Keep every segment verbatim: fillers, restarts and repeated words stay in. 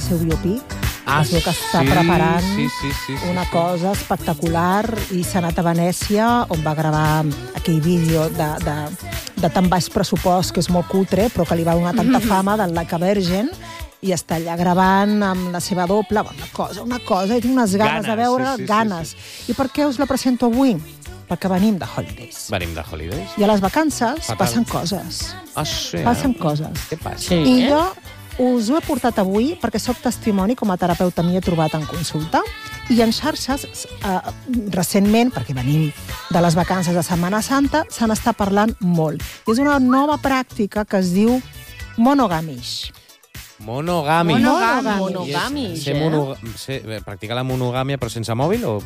seu biopic. Ah, es veu que està sí, preparant sí, sí, sí, sí, una sí. cosa espectacular i s'ha anat a Venècia, on va gravar aquell vídeo de, de, de tan baix pressupost, que és molt cutre, però que li va donar tanta fama, del Like a Virgin, i està allà gravant amb la seva doble, una cosa, una cosa, i tinc unes ganes, Ganes, de veure, sí, sí, ganes. sí, I per què us la presento avui? Perquè venim de holidays. Venim de holidays? I a les vacances Fatal. passen coses. Ah, sí, Passen eh? coses. Què passa? Sí. I jo us ho he portat avui perquè sóc testimoni, com a terapeuta m'hi he trobat en consulta, i en xarxes, eh, recentment, perquè venim de les vacances de Setmana Santa, se n'està parlant molt. I és una nova pràctica que es diu monogamish. Monogami. Monogami. Monogami, Ser eh? mono... ser, practicar la monogàmia però sense mòbil o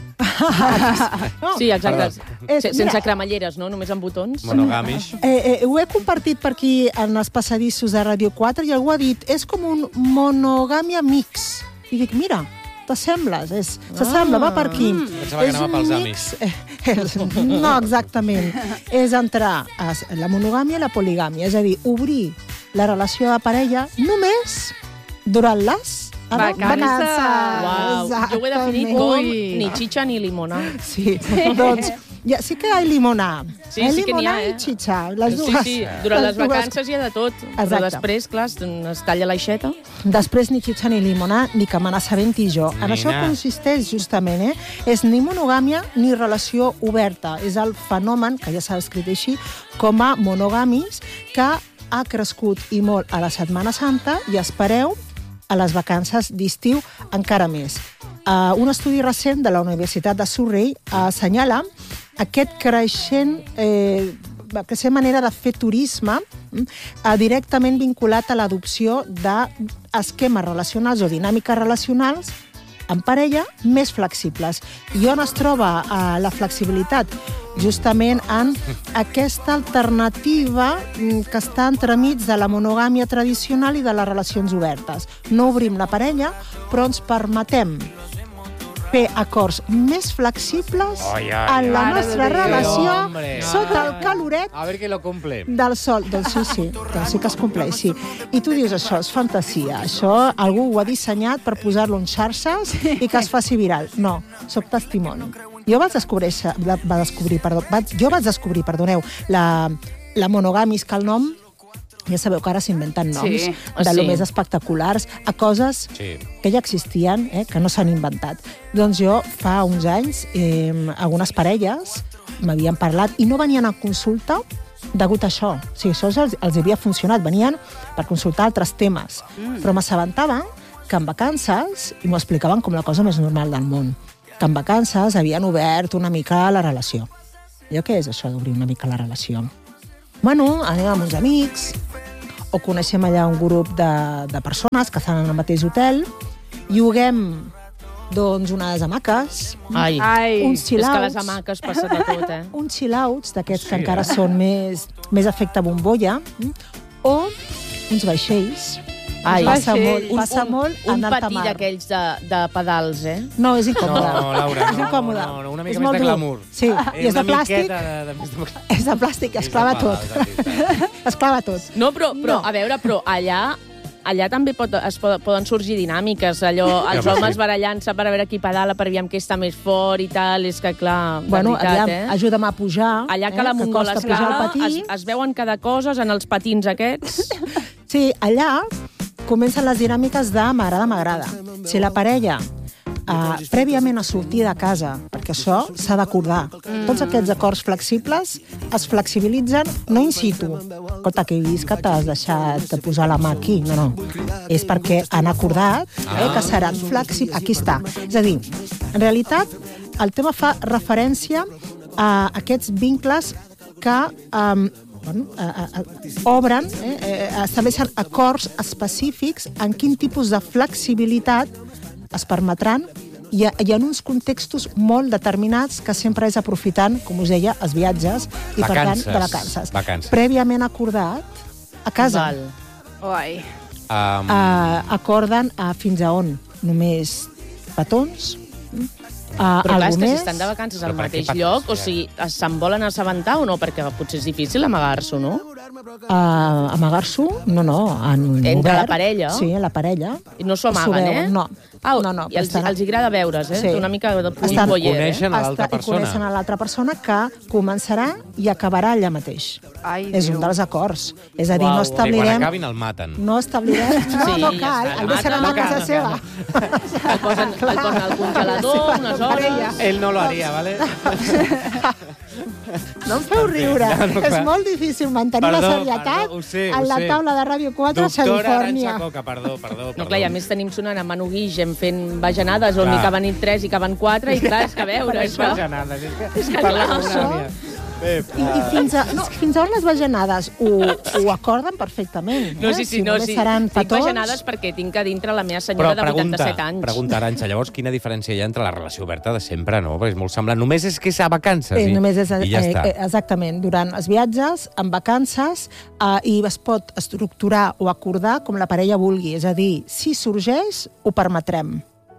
No, Sí, exacte. És- Se- Sense mira, cremalleres, no? Només amb botons. monogamish? Eh, eh, ho he compartit per aquí en els passadissos de Ràdio quatre i algú ha dit, és com un monogàmia mix. I dic, mira, t'assembles, és, s'assembla, va per aquí. Pensava que És anava un pels mix, eh, és, no, exactament. És entrar a la monogàmia i la poligàmia, és a dir, obrir la relació de parella només durant les Vacances. Uau, jo ho he definit Exactament. com Ui. ni xitxa ni limona. Sí, doncs ja, sí que hi ha limonar. Sí, hi ha sí que n'hi limonar ha, eh? i xitxar. Les Sí, dues, sí, durant les dues. vacances hi ha de tot. Però Exacte. després, clar, es, es talla l'aixeta. Després ni xitxa ni limonar, ni que me n'assabenti jo. En Nina. això consisteix justament, eh? És ni monogàmia ni relació oberta. És el fenomen, que ja s'ha descrit així, com a monogamis, que ha crescut i molt a la Setmana Santa i espereu a les vacances d'estiu encara més. Uh, un estudi recent de la Universitat de Surrey assenyala aquest creixent eh, creixent manera de fer turisme eh, directament vinculat a l'adopció d'esquemes relacionals o dinàmiques relacionals en parella més flexibles. I on es troba eh, la flexibilitat? Justament en aquesta alternativa que està entremig de la monogàmia tradicional i de les relacions obertes. No obrim la parella, però ens permetem fer acords més flexibles Ai, ai, en la ai. nostra Mare de Déu. relació Hombre. sota el caloret A ver que lo cumple. del sol. Doncs sí, sí, doncs sí que es compleix, sí. I tu dius, això és fantasia, això algú ho ha dissenyat per posar-lo en xarxes i que es faci viral. No, soc testimoni. Jo vaig descobrir, va, va descobrir perdó, vaig, jo vaig descobrir, perdoneu, la, la monogamis, que el nom, ja sabeu que ara s'inventen noms Sí. de lo Sí. més espectaculars a coses Sí. que ja existien, eh, que no s'han inventat. Doncs jo, fa uns anys, eh, algunes parelles m'havien parlat i no venien a consulta degut a això. O sigui, això els, els havia funcionat. Venien per consultar altres temes. Mm. Però m'assabentava que en vacances, i m'ho explicaven com la cosa més normal del món, que en vacances havien obert una mica la relació. Jo, què és això d'obrir una mica la relació? Bueno, anem amb uns amics, o coneixem allà un grup de, de persones que estan en el mateix hotel, lloguem, doncs, unes hamaques, Ai, Ai. uns és chill-outs, que les hamaques passa de tot, eh? uns chill-outs d'aquests Sí, que encara eh? són més, més efecte bombolla, mm, o uns vaixells. Ai, passa vaixells. molt, Un- passa un, molt un en alta patí mar. d'aquells de, de pedals, eh? No, és incòmode. No, Laura, és no, incòmode. no, no, una mica és més molt de dur. glamour. Sí, i és de una plàstic, miqueta de, de, més de... és de plàstic, es És de clava pala, tot. és a dir, Es clava tot. No, però, però No. a veure, però allà allà també pot, es pot, poden sorgir dinàmiques, allò, els Ja, home, homes sí. barallant-se per veure qui pedala, per aviam qui està més fort i tal, és que clar, de Bueno, veritat, aviam, eh? ajuda'm a pujar. Allà que eh, la mongola costa pujar escala, el patí. es, es veuen cada cosa en els patins aquests. Sí, allà comencen les dinàmiques de m'agrada, m'agrada. Si la parella Uh, prèviament a sortir de casa, perquè això s'ha d'acordar. Mm. Tots aquests acords flexibles es flexibilitzen no in situ. Escolta, que he vist que t'has deixat de posar la mà aquí. No, no. És perquè han acordat eh, que seran flexibles. Aquí està. És a dir, en realitat, el tema fa referència a aquests vincles que um, bueno, a, a, a, obren, eh, eh, estableixen acords específics en quin tipus de flexibilitat es permetran i, i en uns contextos molt determinats que sempre és aprofitant, com us deia, els viatges i, Vacances. per tant, de vacances. Vacances. Prèviament acordat, a casa, Val. Ai. Um, uh, acorden a fins a on? Només petons? Uh, Però clar, és que si més? estan de vacances Però al per què mateix patins, lloc, o ja? sigui, se'n volen assabentar o no? Perquè potser és difícil amagar-s'ho, no? Uh, Amagar-s'ho? No, no, en Entre obert. la parella? Sí, en la parella. I no s'ho S'ho amaguen, veuen, eh? no. Ah, no, no, i els, estan- els agrada veure's, eh? Sí. Una mica de punt Estan- voyer, eh? Coneixen a l'altra Està- I coneixen persona. a l'altra persona que començarà i acabarà allà mateix. Ai, És Déu. un dels acords. És a dir, Uau. no Sí, Sí, quan establirem... acabin el maten. No establirem... No, Sí, no ja cal, està, el no deixarem cal, a no casa cal, seva. El posen, el posen al congelador unes hores... Él no lo haría, ¿vale? No em feu riure. No, no, és clar. molt difícil mantenir Perdó, la serietat perdó, ho sé, ho en la sé. taula de Ràdio quatre a Doctora Califòrnia. Arantxa Coca, perdó, perdó. No, perdó. clar, i a més tenim sonant a Manu Guixem fent bajanades on Clar. hi caben tres i caben quatre, i clar, és que a veure, És això... bajanades, és que... És que parla clar, com una això- àvia. Bé, I, i fins, a, no, fins a on les bajanades ho, ho acorden perfectament. No, eh? sí, sí, si no, només sí. seran Dic petons... bajanades perquè tinc a dintre la meva Però senyora de pregunta, vuitanta-set anys. pregunta, Arantxa, llavors quina diferència hi ha entre la relació oberta de sempre, no? Perquè és molt semblant. Només és que és a vacances Eh, i, només és, i ja eh, està. eh, exactament, durant els viatges, en vacances, eh, i es pot estructurar o acordar com la parella vulgui. És a dir, si sorgeix, ho permetrem.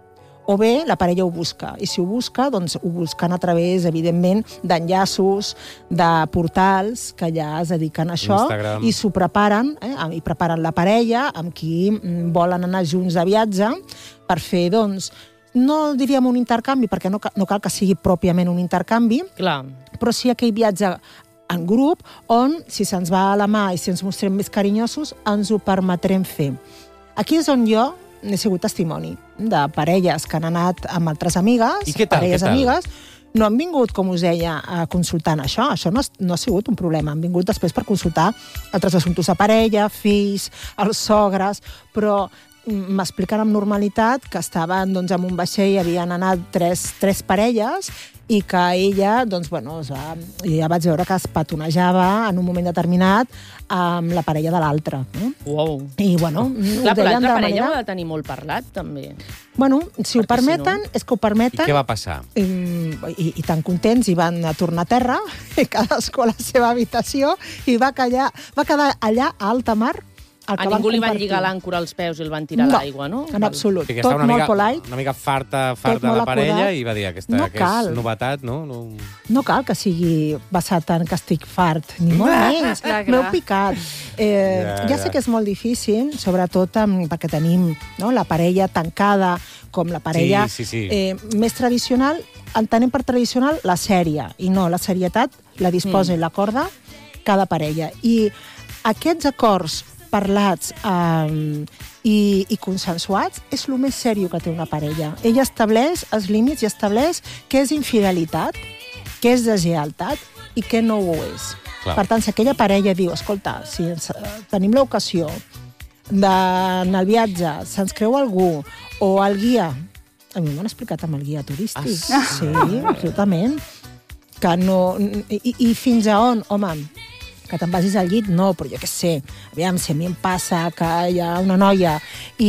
O bé la parella ho busca. I si ho busca, doncs ho busquen a través, evidentment, d'enllaços, de portals que ja es dediquen a això Instagram. i s'ho preparen, eh, i preparen la parella amb qui mm, volen anar junts de viatge per fer, doncs, no diríem un intercanvi, perquè no, ca- no cal que sigui pròpiament un intercanvi, Clar. però sí aquell viatge en grup on, si se'ns va a la mà i si ens mostrem més carinyosos, ens ho permetrem fer. Aquí és on jo n'he sigut testimoni de parelles que han anat amb altres amigues, I què tal, parelles què tal? amigues, no han vingut, com us deia, a consultant això. Això no, no ha sigut un problema. Han vingut després per consultar altres assumptes de parella, fills, els sogres, però m'expliquen amb normalitat que estaven doncs, en un vaixell, havien anat tres, tres parelles i que ella, doncs, bueno, es va, ja vaig veure que es petonejava en un moment determinat amb la parella de l'altre. No? Uau. I, bueno, Clar, ho però deien de l'altra parella manera... ho ha de tenir molt parlat, també. Bueno, si ho Perquè si permeten, no- és que ho I permeten. què va passar? I, i, i tan contents, i van a tornar a terra, i cadascú a la seva habitació, i va, callar, va quedar allà a alta mar el A que van ningú li van compartir. lligar l'àncora als peus i el van tirar No, a l'aigua, no? en absolut. O sigui, Tot estava una molt mica, polite. una mica farta, farta molt la parella acurat. i va dir aquesta, No que cal. és novetat, no? no... No cal que sigui basat en que estic fart, ni molt menys. Clar, clar. M'heu picat. Eh, Ja, ja, ja. sé que és molt difícil, sobretot amb, perquè tenim no, la parella tancada, com la parella Sí, sí, sí. Eh, més tradicional. Entenem per tradicional la sèrie, i no, la serietat la disposa mm. i l'acorda cada parella. I aquests acords parlats um, i, i consensuats és el més sèrio que té una parella. Ella estableix els límits i estableix què és infidelitat, què és deslleialtat i què no ho és. Clar. Per tant, si aquella parella diu, escolta, si ens, eh, tenim l'ocasió d'anar al viatge, se'ns creu algú, o el guia... A mi m'han explicat amb el guia turístic. Ah, sí, absolutament. Que no... I, I fins a on? Home, que te'n vagis al llit, no, però jo què sé, aviam, si a mi em passa que hi ha una noia i